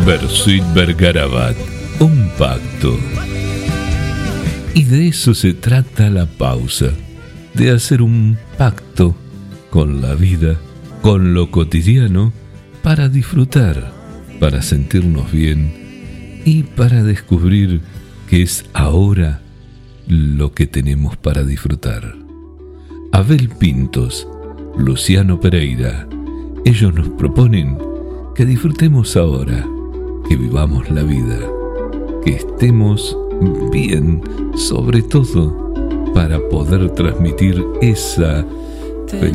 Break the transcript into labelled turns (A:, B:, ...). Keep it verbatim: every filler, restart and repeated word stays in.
A: Bersuit Vergarabat, un pacto. Y de eso se trata la pausa, de hacer un pacto con la vida, con lo cotidiano, para disfrutar, para sentirnos bien y para descubrir que es ahora lo que tenemos para disfrutar. Abel Pintos, Luciano Pereira, ellos nos proponen que disfrutemos ahora, que vivamos la vida, que estemos bien, sobre todo para poder transmitir esa felicidad